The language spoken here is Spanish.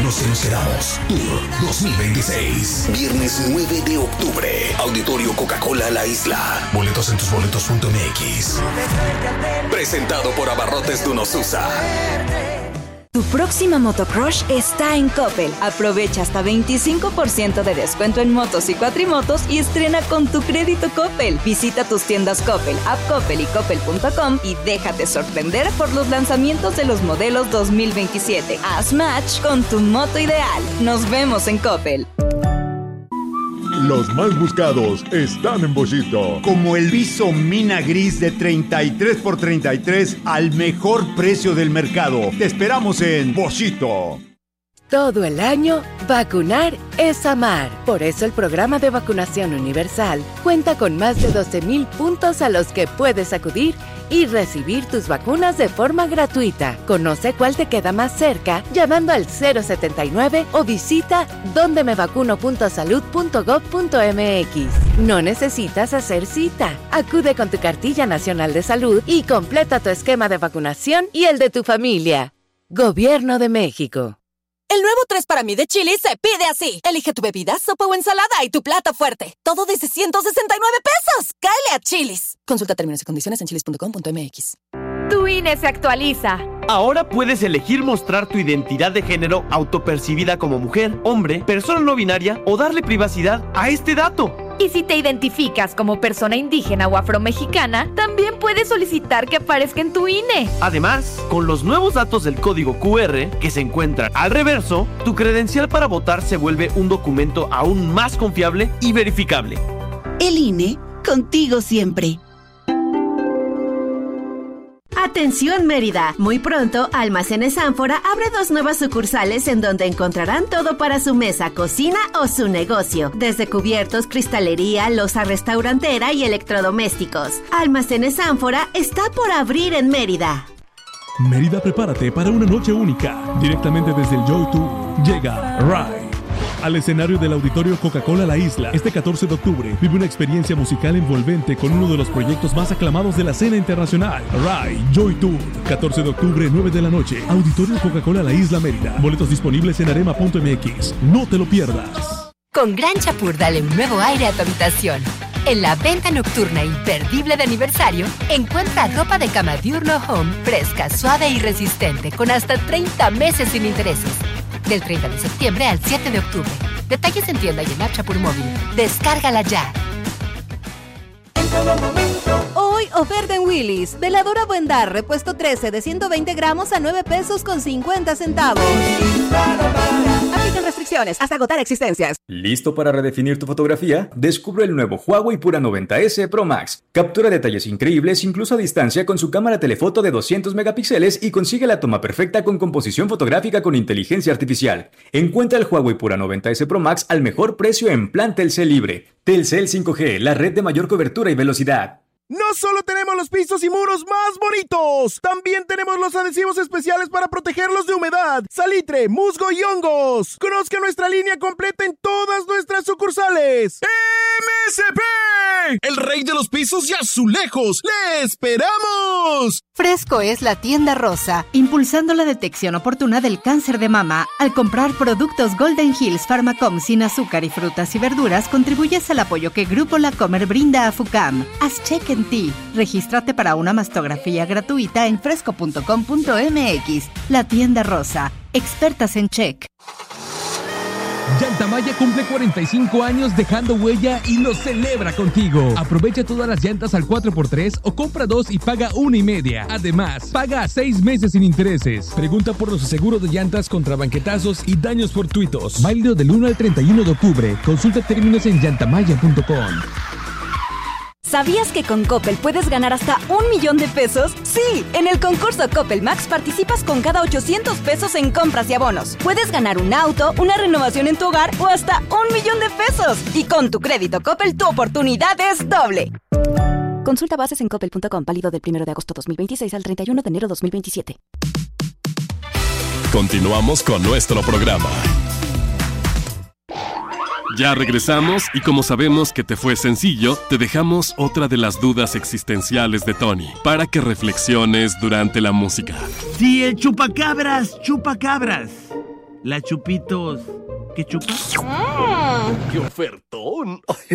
Nos conoceremos Tour 2026. Viernes 9 de octubre. Auditorio Coca-Cola La Isla. Boletos en tusboletos.mx. Presentado por Abarrotes Dunosusa. Tu próxima motocrush está en Coppel. Aprovecha hasta 25% de descuento en motos y cuatrimotos y estrena con tu crédito Coppel. Visita tus tiendas Coppel, App Coppel y Coppel.com y déjate sorprender por los lanzamientos de los modelos 2027. Haz match con tu moto ideal. Nos vemos en Coppel. Los más buscados están en Boschito. Como el Viso Mina Gris de 33x33 al mejor precio del mercado. Te esperamos en Boschito. Todo el año, vacunar es amar. Por eso el programa de vacunación universal cuenta con más de 12,000 puntos a los que puedes acudir y recibir tus vacunas de forma gratuita. Conoce cuál te queda más cerca llamando al 079 o visita dondemevacuno.salud.gov.mx. No necesitas hacer cita. Acude con tu cartilla nacional de salud y completa tu esquema de vacunación y el de tu familia. Gobierno de México. El nuevo 3 para mí de Chili's se pide así. Elige tu bebida, sopa o ensalada y tu plato fuerte. Todo desde $169 pesos. ¡Cáele a Chili's! Consulta términos y condiciones en chili's.com.mx. Tu INE se actualiza. Ahora puedes elegir mostrar tu identidad de género autopercibida como mujer, hombre, persona no binaria o darle privacidad a este dato. Y si te identificas como persona indígena o afromexicana, también puedes solicitar que aparezca en tu INE. Además, con los nuevos datos del código QR que se encuentran al reverso, tu credencial para votar se vuelve un documento aún más confiable y verificable. El INE, contigo siempre. Atención Mérida, muy pronto Almacenes Ánfora abre 2 nuevas sucursales en donde encontrarán todo para su mesa, cocina o su negocio, desde cubiertos, cristalería, loza restaurantera y electrodomésticos. Almacenes Ánfora está por abrir en Mérida. Mérida, prepárate para una noche única. Directamente desde el Joy Tour llega Rai al escenario del Auditorio Coca-Cola La Isla. Este 14 de octubre vive una experiencia musical envolvente con uno de los proyectos más aclamados de la escena internacional. Rai Joy Tour, 14 de octubre, 9 de la noche. Auditorio Coca-Cola La Isla, Mérida. Boletos disponibles en arema.mx. No te lo pierdas. Con Gran Chapur dale un nuevo aire a tu habitación. En la venta nocturna imperdible de aniversario, encuentra ropa de cama diurno home fresca, suave y resistente con hasta 30 meses sin intereses. Del 30 de septiembre al 7 de octubre. Detalles en tienda y en app Chapur Móvil. Descárgala ya. Hoy oferta en Willy's. Veladora Buendar, repuesto 13 de 120 gramos a 9 pesos con 50 centavos. Aplican restricciones hasta agotar existencias. ¿Listo para redefinir tu fotografía? Descubre el nuevo Huawei Pura 90S Pro Max. Captura detalles increíbles incluso a distancia con su cámara telefoto de 200 megapíxeles y consigue la toma perfecta con composición fotográfica con inteligencia artificial. Encuentra el Huawei Pura 90S Pro Max al mejor precio en plan Telcel Libre. Telcel 5G, la red de mayor cobertura y velocidad. No solo tenemos los pisos y muros más bonitos, también tenemos los adhesivos especiales para protegerlos de humedad, salitre, musgo y hongos. Conozca nuestra línea completa en todas nuestras sucursales. MSP, el rey de los pisos y azulejos. ¡Le esperamos! Fresco es la tienda rosa, impulsando la detección oportuna del cáncer de mama. Al comprar productos Golden Hills Pharmacom sin azúcar y frutas y verduras, contribuyes al apoyo que Grupo La Comer brinda a FUCAM. Haz check en ti. Regístrate para una mastografía gratuita en fresco.com.mx. La tienda rosa, expertas en check. Llanta Maya cumple 45 años dejando huella y lo celebra contigo. Aprovecha todas las llantas al 4x3 o compra 2 y paga 1.5. Además, paga a 6 meses sin intereses. Pregunta por los seguros de llantas contra banquetazos y daños fortuitos. Válido del 1 al 31 de octubre. Consulta términos en llantamaya.com. ¿Sabías que con Coppel puedes ganar hasta $1,000,000 de pesos? ¡Sí! En el concurso Coppel Max participas con cada 800 pesos en compras y abonos. Puedes ganar un auto, una renovación en tu hogar o hasta $1,000,000 de pesos. Y con tu crédito Coppel, tu oportunidad es doble. Consulta bases en coppel.com, válido del 1 de agosto 2026 al 31 de enero 2027. Continuamos con nuestro programa. Ya regresamos y como sabemos que te fue sencillo, te dejamos otra de las dudas existenciales de Tony para que reflexiones durante la música. Sí, el chupacabras. La Chupitos. ¿Qué chupas? ¡Qué ofertón!